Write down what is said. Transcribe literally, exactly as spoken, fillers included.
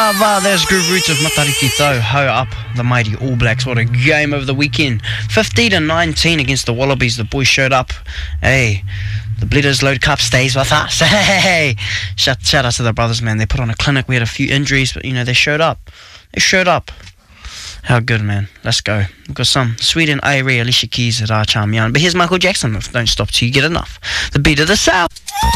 Lava, there's Groove Roots of Matariki Tau, ho up the mighty All Blacks. What a game over the weekend. fifty to nineteen against the Wallabies. The boys showed up. Hey, the Bleeders Load Cup stays with us. Hey, shout, shout out to the brothers, man. They put on a clinic. We had a few injuries, but, you know, they showed up. They showed up. How good, man. Let's go. We've got some Sweden, Irie, Alicia Keys, Ra Charmian. But here's Michael Jackson. Don't stop till you get enough. The beat of the South.